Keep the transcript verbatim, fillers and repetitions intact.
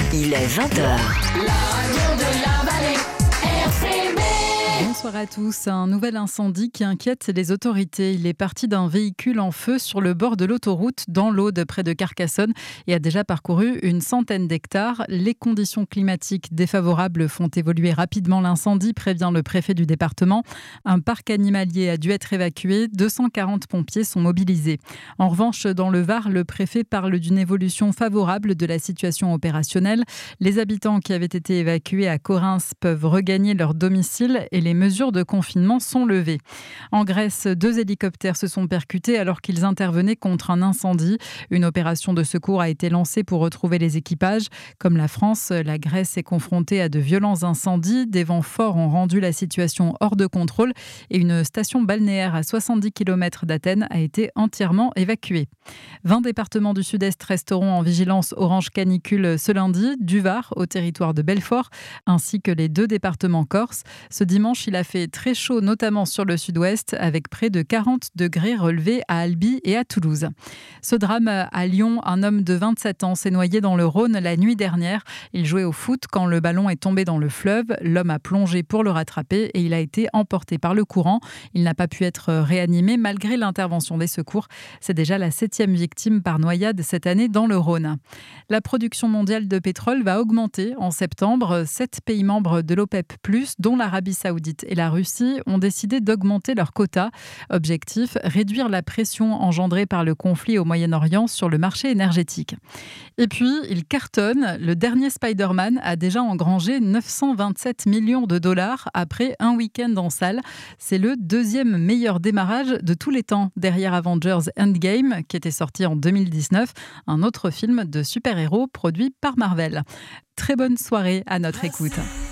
Il est vingt heures. La radio de la vallée, R C B. Bonsoir à tous. Un nouvel incendie qui inquiète les autorités. Il est parti d'un véhicule en feu sur le bord de l'autoroute dans l'Aude, près de Carcassonne, et a déjà parcouru une centaine d'hectares. Les conditions climatiques défavorables font évoluer rapidement l'incendie, prévient le préfet du département. Un parc animalier a dû être évacué. deux cent quarante pompiers sont mobilisés. En revanche, dans le Var, le préfet parle d'une évolution favorable de la situation opérationnelle. Les habitants qui avaient été évacués à Correns peuvent regagner leur domicile et les mesures de confinement sont levées. En Grèce, deux hélicoptères se sont percutés alors qu'ils intervenaient contre un incendie. Une opération de secours a été lancée pour retrouver les équipages. Comme la France, la Grèce est confrontée à de violents incendies. Des vents forts ont rendu la situation hors de contrôle et une station balnéaire à soixante-dix kilomètres d'Athènes a été entièrement évacuée. vingt départements du Sud-Est resteront en vigilance orange canicule ce lundi, du Var au territoire de Belfort, ainsi que les deux départements corses. Ce dimanche, il a fait très chaud, notamment sur le sud-ouest, avec près de quarante degrés relevés à Albi et à Toulouse. Ce drame à Lyon, un homme de vingt-sept ans s'est noyé dans le Rhône la nuit dernière. Il jouait au foot quand le ballon est tombé dans le fleuve. L'homme a plongé pour le rattraper et il a été emporté par le courant. Il n'a pas pu être réanimé malgré l'intervention des secours. C'est déjà la septième victime par noyade cette année dans le Rhône. La production mondiale de pétrole va augmenter en septembre. Sept pays membres de l'OPEP plus, dont l'Arabie Saoudite et la Russie, ont décidé d'augmenter leurs quotas. Objectif, réduire la pression engendrée par le conflit au Moyen-Orient sur le marché énergétique. Et puis, il cartonne. Le dernier Spider-Man a déjà engrangé neuf cent vingt-sept millions de dollars après un week-end en salle. C'est le deuxième meilleur démarrage de tous les temps, derrière Avengers Endgame, qui était sorti en deux mille dix-neuf, un autre film de super-héros produit par Marvel. Très bonne soirée à notre écoute.